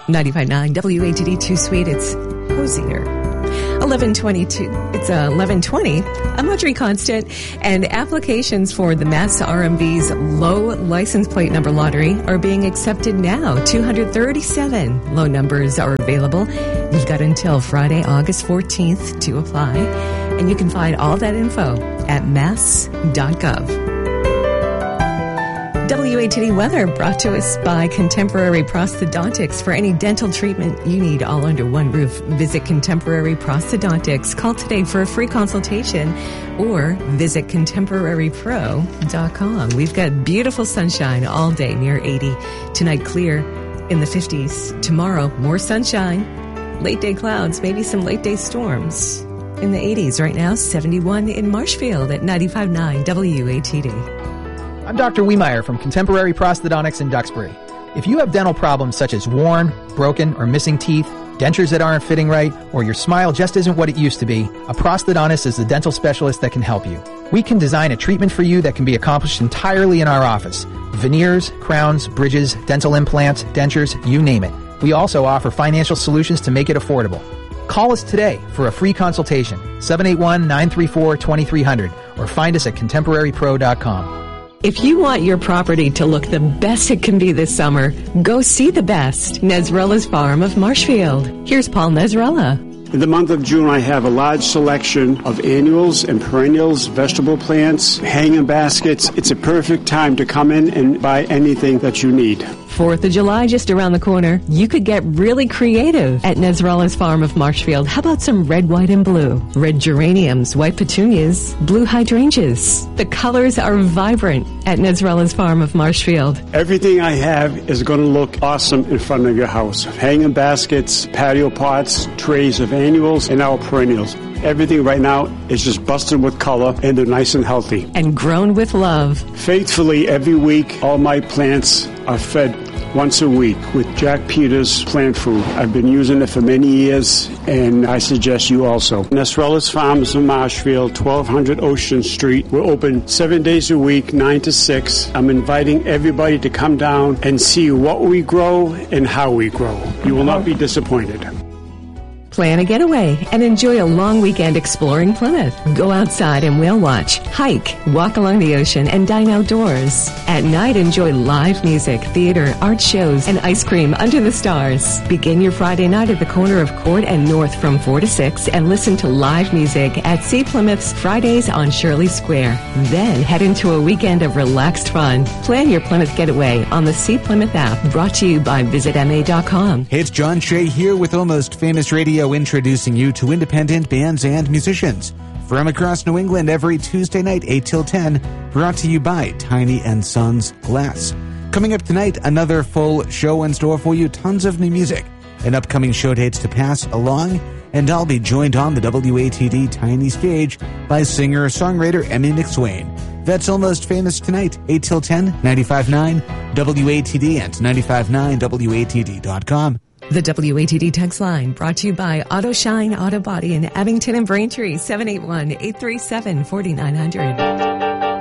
95.9 WATD 2 Sweet. It's Hosier. 11:22. It's 11:20. I'm Audrey Constant, and applications for the Mass RMV's low license plate number lottery are being accepted now. 237 low numbers are available. You've got until Friday, August 14th to apply, and you can find all that info at mass.gov. WATD weather brought to us by Contemporary Prosthodontics. For any dental treatment you need all under one roof, visit Contemporary Prosthodontics. Call today for a free consultation or visit contemporarypro.com. We've got beautiful sunshine all day, near 80. Tonight, clear in the 50s. Tomorrow, more sunshine. Late day clouds, maybe some late day storms. In the 80s right now, 71 in Marshfield at 95.9 WATD. I'm Dr. Wiemeyer from Contemporary Prosthodontics in Duxbury. If you have dental problems such as worn, broken, or missing teeth, dentures that aren't fitting right, or your smile just isn't what it used to be, a prosthodontist is the dental specialist that can help you. We can design a treatment for you that can be accomplished entirely in our office. Veneers, crowns, bridges, dental implants, dentures, you name it. We also offer financial solutions to make it affordable. Call us today for a free consultation, 781-934-2300, or find us at contemporarypro.com. If you want your property to look the best it can be this summer, go see the best. Nezrella's Farm of Marshfield. Here's Paul Nezrella. In the month of June, I have a large selection of annuals and perennials, vegetable plants, hanging baskets. It's a perfect time to come in and buy anything that you need. 4th of July just around the corner. You could get really creative at Nezrella's Farm of Marshfield. How about some red, white, and blue? Red geraniums, white petunias, blue hydrangeas. The colors are vibrant at Nezrella's Farm of Marshfield. Everything I have is going to look awesome in front of your house. Hanging baskets, patio pots, trays of annuals, and our perennials. Everything right now is just busted with color, and they're nice and healthy. And grown with love. Faithfully, every week, all my plants are fed once a week with Jack Peters plant food. I've been using it for many years, and I suggest you also. Nezrella's Farms in Marshfield, 1200 Ocean Street. We're open 7 days a week, 9 to 6. I'm inviting everybody to come down and see what we grow and how we grow. You will not be disappointed. Plan a getaway and enjoy a long weekend exploring Plymouth. Go outside and whale watch, hike, walk along the ocean, and dine outdoors. At night, enjoy live music, theater, art shows, and ice cream under the stars. Begin your Friday night at the corner of Court and North from 4 to 6 and listen to live music at Sea Plymouth's Fridays on Shirley Square. Then head into a weekend of relaxed fun. Plan your Plymouth getaway on the Sea Plymouth app, brought to you by visitma.com. Hey, it's John Shea here with Almost Famous Radio, introducing you to independent bands and musicians from across New England every Tuesday night, 8 till 10, brought to you by Tiny & Sons Glass. Coming up tonight, another full show in store for you, tons of new music and upcoming show dates to pass along, and I'll be joined on the WATD Tiny Stage by singer-songwriter Emmy McSwain. That's Almost Famous tonight, 8 till 10, 95.9 WATD and 95.9WATD.com. The WATD text line brought to you by Auto Shine Auto Body in Abington and Braintree, 781-837-4900.